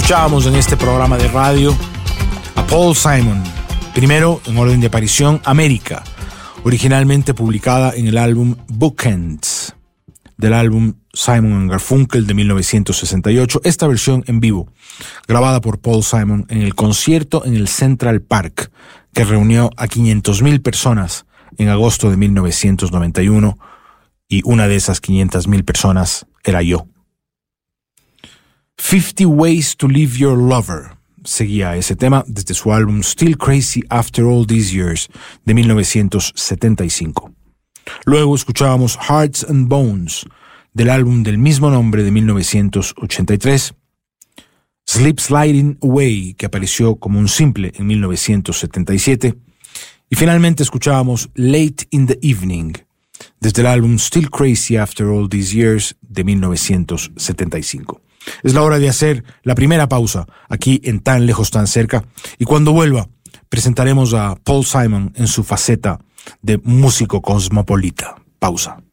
Escuchábamos en este programa de radio a Paul Simon, primero en orden de aparición América, originalmente publicada en el álbum Bookends del álbum Simon & Garfunkel de 1968, esta versión en vivo, grabada por Paul Simon en el concierto en el Central Park, que reunió a 500,000 personas en agosto de 1991, y una de esas 500,000 personas era yo. 50 Ways to Leave Your Lover seguía ese tema desde su álbum Still Crazy After All These Years de 1975. Luego escuchábamos Hearts and Bones del álbum del mismo nombre de 1983, Sleep Sliding Away, que apareció como un simple en 1977, y finalmente escuchábamos Late in the Evening desde el álbum Still Crazy After All These Years de 1975. Es la hora de hacer la primera pausa aquí en Tan Lejos Tan Cerca, y cuando vuelva presentaremos a Paul Simon en su faceta de músico cosmopolita. Pausa.